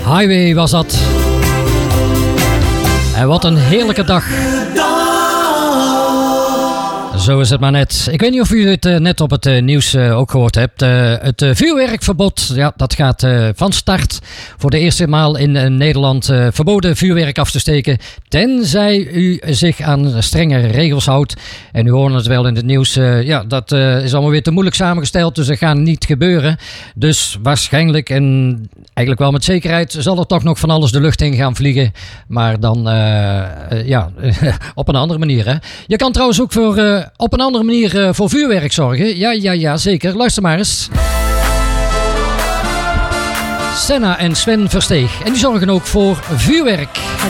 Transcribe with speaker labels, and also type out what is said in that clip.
Speaker 1: Highway was dat. En wat een heerlijke dag. Zo is het maar net. Ik weet niet of u het net op het nieuws ook gehoord hebt. Het vuurwerkverbod, ja, dat gaat van start. Voor de eerste maal in Nederland verboden vuurwerk af te steken. Tenzij u zich aan strenge regels houdt. En u hoort het wel in het nieuws. Ja, dat is allemaal weer te moeilijk samengesteld. Dus dat gaat niet gebeuren. Dus waarschijnlijk en eigenlijk wel met zekerheid zal er toch nog van alles de lucht in gaan vliegen. Maar dan ja, op een andere manier. Hè? Je kan trouwens ook op een andere manier voor vuurwerk zorgen. Ja, zeker. Luister maar eens. Senna en Sven Versteeg. En die zorgen ook voor vuurwerk.